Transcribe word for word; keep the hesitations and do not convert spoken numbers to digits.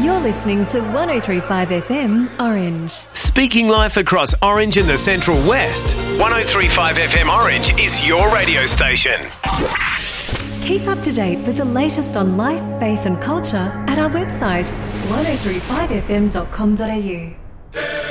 You're listening to one oh three point five F M Orange. Speaking life across Orange and the Central West, one oh three point five F M Orange is your radio station. Keep up to date with the latest on life, faith and culture at our website one oh three five f m dot com dot a u.